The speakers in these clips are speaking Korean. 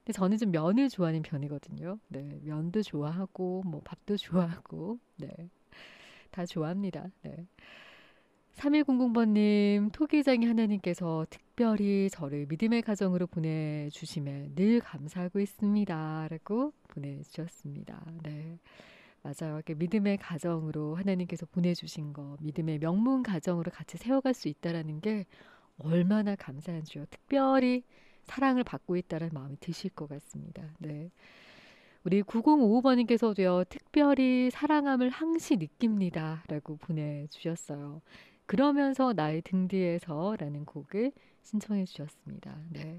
근데 저는 좀 면을 좋아하는 편이거든요. 네, 면도 좋아하고 뭐 밥도 좋아하고 네, 다 좋아합니다. 네. 3100번님, 토기장이 하나님께서 특별히 저를 믿음의 가정으로 보내주심에 늘 감사하고 있습니다. 라고 보내주셨습니다. 네. 맞아요. 이렇게 믿음의 가정으로 하나님께서 보내주신 거, 믿음의 명문 가정으로 같이 세워갈 수 있다라는 게 얼마나 감사한 주요. 특별히 사랑을 받고 있다는 마음이 드실 것 같습니다. 네. 우리 9055번님께서도요, 특별히 사랑함을 항시 느낍니다. 라고 보내주셨어요. 그러면서 나의 등 뒤에서 라는 곡을 신청해 주셨습니다. 네.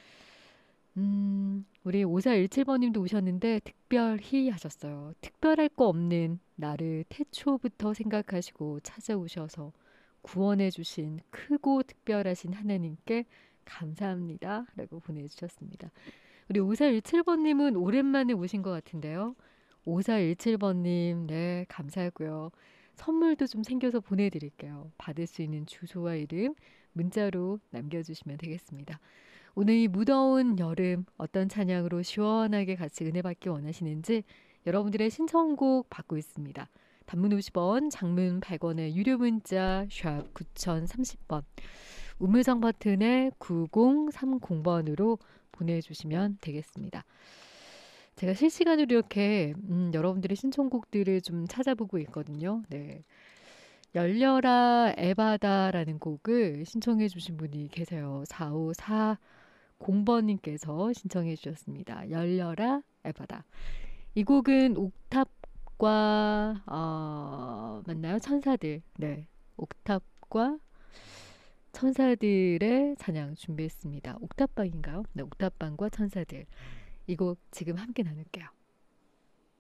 우리 5417번님도 오셨는데, 특별히 하셨어요. 특별할 거 없는 나를 태초부터 생각하시고 찾아오셔서 구원해 주신 크고 특별하신 하나님께 감사합니다. 라고 보내주셨습니다. 우리 5417번님은 오랜만에 오신 것 같은데요. 5417번님, 네, 감사하고요. 선물도 좀 챙겨서 보내드릴게요. 받을 수 있는 주소와 이름 문자로 남겨주시면 되겠습니다. 오늘 이 무더운 여름 어떤 찬양으로 시원하게 같이 은혜 받기 원하시는지 여러분들의 신청곡 받고 있습니다. 단문 50원, 장문 100원의 유료 문자 샵 9030번, 우물정 버튼의 9030번으로 보내주시면 되겠습니다. 제가 실시간으로 이렇게 여러분들의 신청곡들을 좀 찾아보고 있거든요. 네. 열려라 에바다라는 곡을 신청해 주신 분이 계세요. 4540번님께서 신청해 주셨습니다. 열려라 에바다. 이 곡은 옥탑과 맞나요? 천사들. 네. 옥탑과 천사들의 찬양 준비했습니다. 옥탑방인가요? 네, 옥탑방과 천사들. 이 곡 지금 함께 나눌게요.